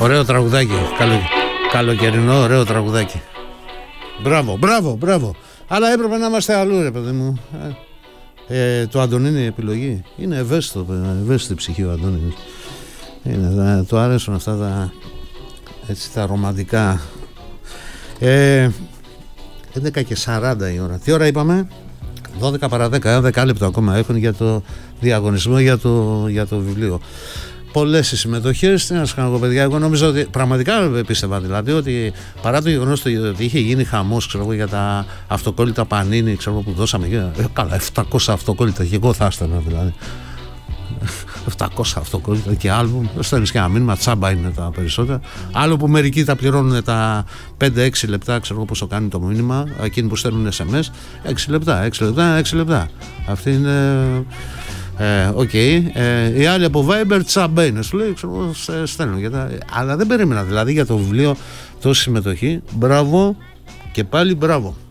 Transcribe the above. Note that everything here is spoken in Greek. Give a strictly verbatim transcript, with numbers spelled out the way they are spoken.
Ωραίο τραγουδάκι. Καλο, καλοκαιρινό, ωραίο τραγουδάκι. Μπράβο, μπράβο, μπράβο. Αλλά έπρεπε να είμαστε αλλού, ρε παιδί μου. Ε, το Αντωνίνη είναι η επιλογή. Είναι ευαίσθητο, ευαίσθητη ψυχή ο Αντωνίνης. Είναι, του αρέσουν αυτά τα, έτσι, τα ρομαντικά. Ε, έντεκα και σαράντα η ώρα. Τι ώρα είπαμε? δώδεκα παρά δέκα. δέκα λεπτά ακόμα έχουν για το διαγωνισμό για το, για το βιβλίο. Πολλές οι συμμετοχές. Τι να σας κάνω, παιδιά, εγώ νομίζω ότι πραγματικά πίστευα δηλαδή ότι παρά το γεγονός ότι είχε γίνει χαμός, ξέρω, για τα αυτοκόλλητα Πανίνι, ξέρω, που δώσαμε, ε, καλά, επτακόσια αυτοκόλλητα και εγώ θα έστελνα δηλαδή. επτακόσια αυτοκόλλητα και άλμπουμ. Στέλνεις και ένα μήνυμα, τσάμπα είναι τα περισσότερα. Άλλο που μερικοί τα πληρώνουν τα πέντε έξι λεπτά, ξέρω εγώ πόσο κάνει το μήνυμα. Εκείνοι που στέλνουν ες εμ ες, έξι λεπτά, έξι λεπτά, έξι λεπτά. Αυτή είναι. Ε, okay. ε, οι άλλοι από Viber τσάμπα είναι. Σου λέει, ξέρω, στέλνουν. Για αλλά δεν περίμενα δηλαδή για το βιβλίο τόση συμμετοχή. Μπράβο και πάλι μπράβο.